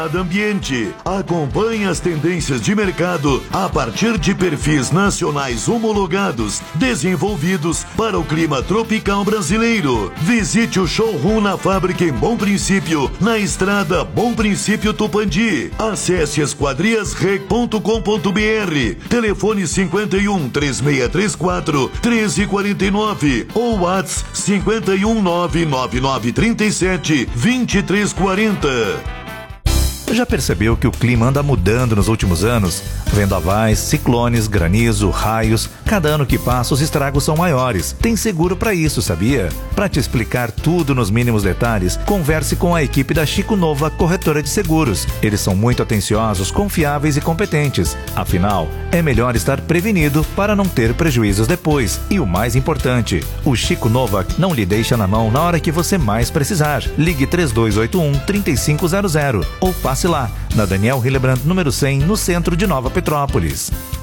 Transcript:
Ambiente. Acompanhe as tendências de mercado a partir de perfis nacionais homologados, desenvolvidos para o clima tropical brasileiro. Visite o showroom na fábrica em Bom Princípio, na estrada Bom Princípio Tupandi. Acesse esquadriasrec.com.br. Telefone 51 3634 1349 ou WhatsApp 51 99937 2340. Já percebeu que o clima anda mudando nos últimos anos? Vendavais, ciclones, granizo, raios. Cada ano que passa, os estragos são maiores. Tem seguro para isso, sabia? Para te explicar tudo nos mínimos detalhes, converse com a equipe da Chico Nova Corretora de Seguros. Eles são muito atenciosos, confiáveis e competentes. Afinal, é melhor estar prevenido para não ter prejuízos depois. E o mais importante, o Chico Nova não lhe deixa na mão na hora que você mais precisar. Ligue 3281-3500 ou passe lá, na Daniel Hillebrand, número 100, no centro de Nova Petrópolis.